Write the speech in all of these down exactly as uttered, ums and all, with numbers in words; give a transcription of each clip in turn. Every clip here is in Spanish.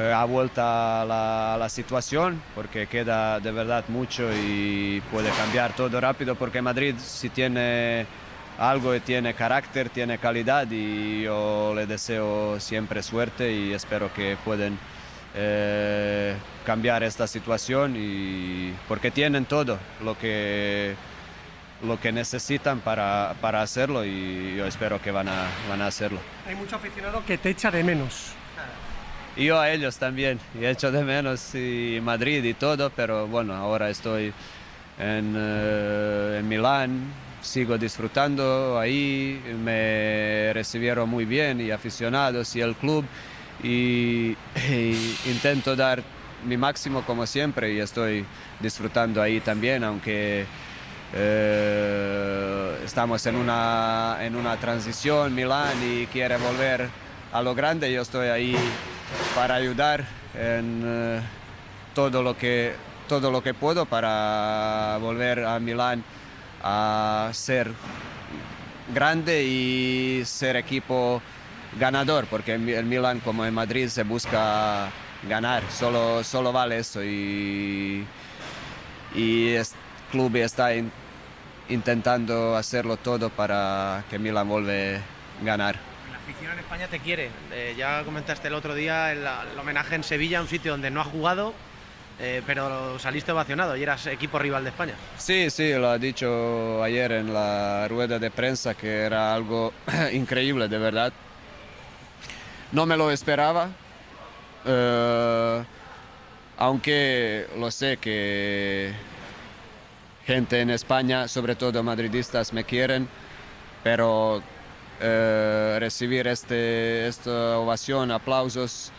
eh, ha vuelto a la, a la situación, porque queda de verdad mucho y puede cambiar todo rápido, porque Madrid si tiene algo y tiene carácter, tiene calidad, y yo le deseo siempre suerte y espero que puedan eh, cambiar esta situación, y porque tienen todo lo que lo que necesitan para, para hacerlo, y yo espero que van a, van a hacerlo. Hay mucho aficionado que te echa de menos. Y yo a ellos también, y echo de menos y Madrid y todo, pero bueno, ahora estoy en, uh, en Milán, sigo disfrutando ahí, me recibieron muy bien y aficionados y el club, y, y intento dar mi máximo como siempre, y estoy disfrutando ahí también, aunque eh, estamos en una, en una transición, Milán, y quiere volver a lo grande. Yo estoy ahí para ayudar en uh, todo lo que todo lo que puedo para volver a Milán a ser grande y ser equipo ganador, porque en Milán como en Madrid se busca ganar, solo, solo vale eso, y, y el club está in, intentando hacerlo todo para que Milán vuelva a ganar. La afición en España te quiere, eh, ya comentaste el otro día el, el homenaje en Sevilla, un sitio donde no has jugado, eh, pero saliste ovacionado y eras equipo rival de España. Sí, sí, lo ha dicho ayer en la rueda de prensa, que era algo increíble, de verdad. No me lo esperaba, uh, aunque lo sé que gente en España, sobre todo madridistas, me quieren, pero uh, recibir este, esta ovación, aplausos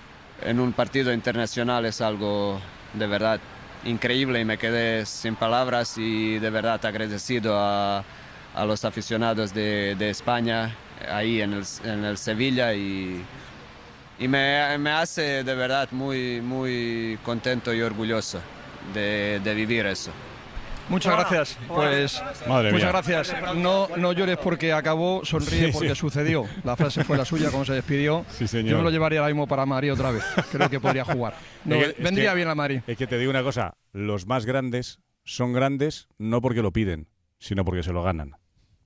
en un partido internacional es algo de verdad increíble, y me quedé sin palabras y de verdad agradecido a, a los aficionados de, de España ahí en el, en el Sevilla, y, y me, me hace de verdad muy, muy contento y orgulloso de, de vivir eso. Muchas gracias. Pues Madre muchas mía. gracias. No, no llores porque acabó, sonríe Sí, porque sí. sucedió. La frase fue la suya, como se despidió. Sí, señor. Yo me lo llevaría ahora mismo para Madrid otra vez. Creo que podría jugar. No, Es que- es vendría que- bien a Madrid. Es que te digo una cosa, los más grandes son grandes no porque lo piden, sino porque se lo ganan.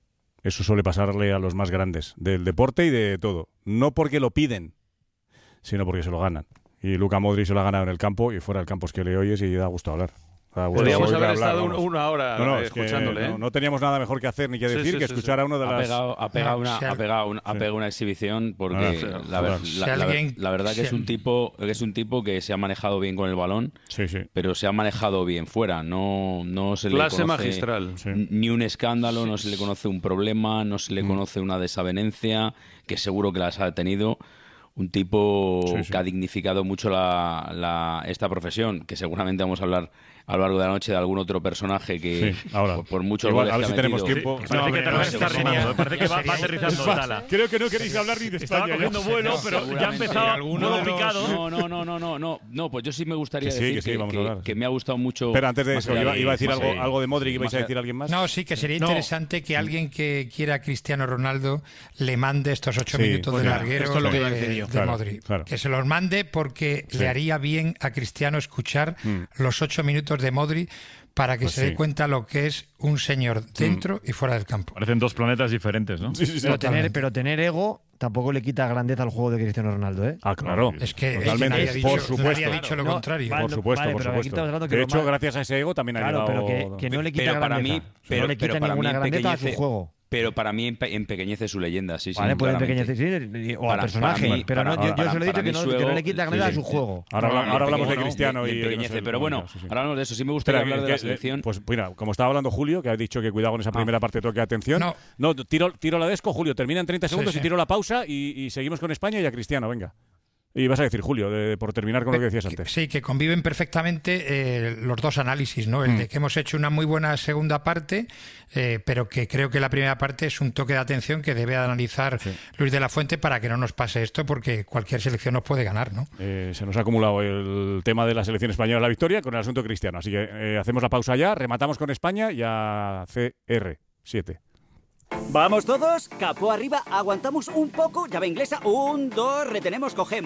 Eso suele pasarle a los más grandes del deporte y de todo. No porque lo piden, sino porque se lo ganan. Y Luka Modric se lo ha ganado en el campo, y fuera del campo es que le oyes y da gusto hablar. Da gusto Podríamos oírle haber hablar, estado un- vamos. una hora No, no, eh, es que escuchándole. ¿eh? no, no teníamos nada mejor que hacer ni que Sí, decir sí, que sí, escuchar sí. a uno de Ha las... pegado, ha pegado No, una, si ha al- pegado una, ha Sí. pegado una exhibición, porque Ah, sí. la, ver- Si la- la- alguien- la verdad que si es un al- tipo, que es un tipo que se ha manejado bien con el balón, Sí, sí. pero se ha manejado bien fuera. No, no se le Clase conoce magistral. Sí. ni un escándalo, no se le conoce un problema, no se le Mm. conoce una desavenencia, que seguro que las ha tenido. Un tipo Sí, sí. que ha dignificado mucho la, la- esta profesión, que seguramente vamos a hablar a lo largo de la noche de algún otro personaje que, Sí, ahora. por, por muchos Igual, goles a ver que si ha tenemos metido- tiempo. Parece No, que hombre, Tala no, se está no, rimando, no. parece que va, va Es aterrizando más, Tala. creo que no queréis hablar ni de Estaba España. cogiendo ya. vuelo, No, pero ya ha seguramente. empezado Alguno modo de los- picado. No, no, no, no, no, no, no, pues yo sí me gustaría Que sí, decir que sí, vamos a que, hablar, que sí. me ha gustado mucho. Pero antes de más eso, allá iba, iba a decir más algo, allá- algo de Modric, ¿ibais más a allá- decir alguien más? No, sí, que sería No. interesante que alguien que quiera a Cristiano Ronaldo le mande estos ocho Sí, minutos pues de mira, larguero esto es lo que de, iba a decir yo. de Claro, Modric. claro. Que se los mande porque Sí. le haría bien a Cristiano escuchar Mm. los ocho minutos de Modric para que Pues se sí. dé cuenta lo que es un señor dentro y fuera del campo. Parecen dos planetas diferentes, ¿no? Sí, sí, sí. Pero tener, Totalmente. pero tener ego tampoco le quita grandeza al juego de Cristiano Ronaldo, ¿eh? Ah, claro. Es que, es que Totalmente, nadie ha dicho, por nadie supuesto. ha dicho lo No, contrario. vale, Por supuesto, vale, por pero aquí supuesto. estamos hablando que De lo hecho, más- gracias a ese ego también ha Claro, llegado... pero que, que no le quita pero para grandeza. mí, Que pero, no le pero quita para mí ninguna grandeza a su empequeñece- juego. Pero para mí empe- empequeñece su leyenda, sí, sí. Vale, puede claramente. empeñecer, sí, o al Para- personaje, para mí- pero no, para- yo, yo para- se lo he dicho para que mí no, su que no ego- le quita sí, grandeza sí. a su juego. Ahora, habla- No, ahora hablamos de no, Cristiano me- y... me empequeñece, no sé, pero bueno, sí, sí. ahora hablamos de eso. Sí me gustaría Espera, hablar de que- la que- selección. Pues mira, como estaba hablando Julio, que ha dicho que cuidado con esa primera parte, toque atención. No. No, tiro, tiro la desco, Julio, termina en treinta segundos sí. y tiro la pausa y, y seguimos con España y a Cristiano, venga. Y vas a decir, Julio, de- por terminar con lo que decías Que- antes. Sí, que conviven perfectamente eh, los dos análisis, ¿no? El Mm. de que hemos hecho una muy buena segunda parte, eh, pero que creo que la primera parte es un toque de atención que debe analizar Sí. Luis de la Fuente para que no nos pase esto, porque cualquier selección nos puede ganar, ¿no? Eh, se nos ha acumulado el tema de la selección española, la victoria, con el asunto Cristiano. Así que eh, hacemos la pausa ya, rematamos con España y a C R siete. ¿Vamos todos? Capó arriba, aguantamos un poco, llave inglesa, un, dos, retenemos, cogemos.